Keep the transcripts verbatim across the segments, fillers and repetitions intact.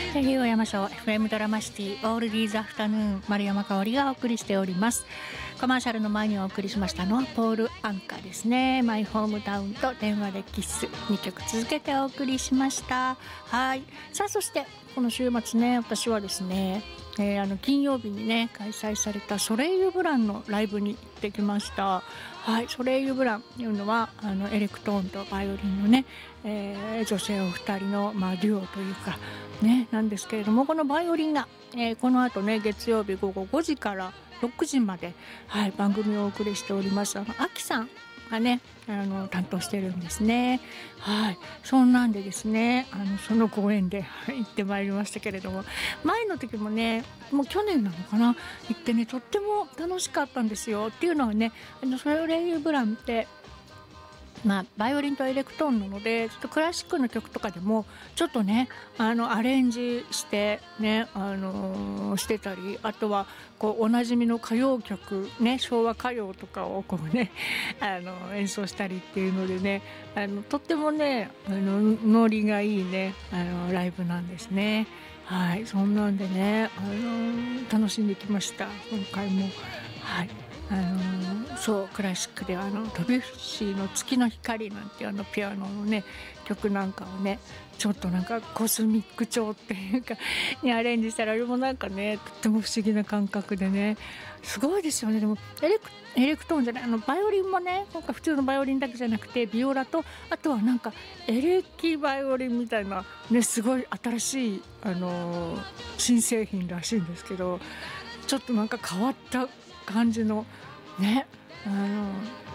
レディオ山椒 エフエム ドラマシティオールディーズアフタヌーン、丸山香織がお送りしております。コマーシャルの前にお送りしましたのはポール・アンカですね。マイホームタウンと電話でキス、にきょく続けてお送りしました。はい、さあそしてこの週末ね、私はですね、えー、あの金曜日にね開催されたソレイユ・ブランのライブに行ってきました。はい、ソレイユ・ブランというのはあのエレクトーンとバイオリンのね、えー、女性お二人の、まあ、デュオというかねなんですけれども、このバイオリンが、えー、この後ね月曜日午後ごじからろくじまで、はい、番組をお送りしております。あのアキさんがねあの担当してるんですね。はい、そんなんでですね、あのその公演で行ってまいりましたけれども、前の時もねもう去年なのかな行ってねとっても楽しかったんですよ。っていうのはね、あのソレイユ・ブランってまあ、バイオリンとエレクトーンなのでちょっとクラシックの曲とかでもちょっとねあのアレンジしてね、あのー、してたり、あとはこうおなじみの歌謡曲ね、昭和歌謡とかをこうねあの演奏したりっていうのでね、あのとってもねあのノリがいいねあのライブなんですね。はい、そんなんでね、あの楽しんできました今回も。はい、あのそうクラシックではあのドビュッシーの月の光なんていうあのピアノのね曲なんかをねちょっとなんかコスミック調っていうかにアレンジしたら、あれもなんかねとっても不思議な感覚でねすごいですよね。でもエレクエレクトーンじゃない、あのバイオリンもねなんか普通のバイオリンだけじゃなくてビオラと、あとはなんかエレキバイオリンみたいなねすごい新しいあのー、新製品らしいんですけど、ちょっとなんか変わった感じのねあの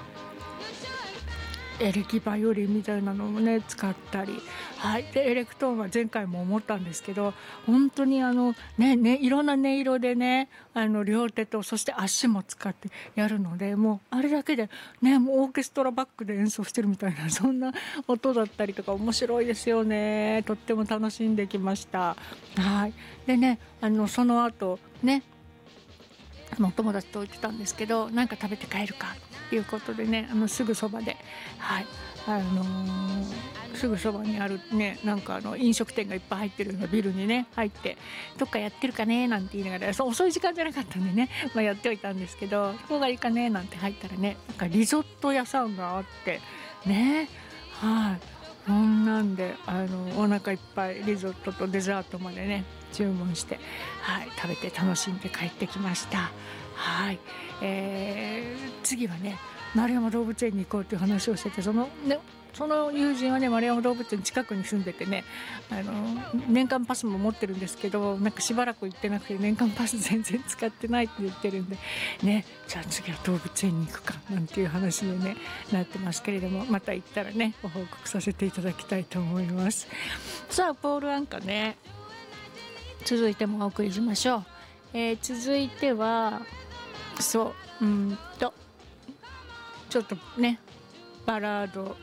エレキバイオリンみたいなのもね使ったり、はい、でエレクトーンは前回も思ったんですけど本当にあのねねいろんな音色でねあの両手とそして足も使ってやるので、もうあれだけでねもうオーケストラバックで演奏してるみたいなそんな音だったりとか面白いですよね。とっても楽しんできました。はい、でねあのその後ねお友達と言ってたんですけど、何か食べて帰るかということでね、あのすぐそばで、はいあのー、すぐそばにあるねなんかあの飲食店がいっぱい入ってるようなビルにね入って、どっかやってるかねなんて言いながら、そう遅い時間じゃなかったんでね、まあ、やっておいたんですけど、どこがいいかねなんて入ったらねなんかリゾット屋さんがあってね、はいそんなんであのお腹いっぱいリゾットとデザートまでね注文して、はい、食べて楽しんで帰ってきました。はい、えー、次はね丸山動物園に行こうという話をしてて、そのねその友人はね丸山動物園近くに住んでてね、あの年間パスも持ってるんですけど、なんかしばらく行ってなくて年間パス全然使ってないって言ってるんでね、じゃあ次は動物園に行くかなんていう話に、ね、なってますけれども、また行ったらねご報告させていただきたいと思います。さあポール・アンカね続いてもお送りしましょう。えー、続いてはそううんとちょっとねバラード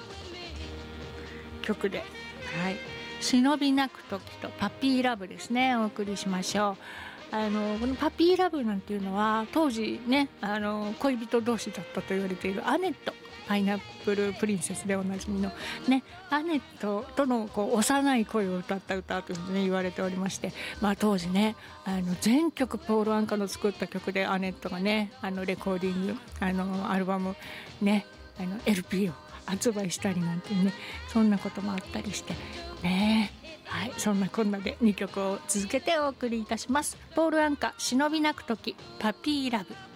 曲で、はい、忍び泣く時とパピーラブですねお送りしましょう。あのこのパピーラブなんていうのは当時ねあの恋人同士だったと言われているアネット、パイナップルプリンセスでおなじみのねアネットとのこう幼い恋を歌った歌というふうに、ね、言われておりまして、まあ、当時ねあの全曲ポール・アンカの作った曲でアネットがねあのレコーディングあのアルバムねあの エルピー を発売したりなんてねそんなこともあったりしてね。はい、そんなこんなでにきょくを続けてお送りいたします。ポール・アンカ忍び泣く時パピーラブ。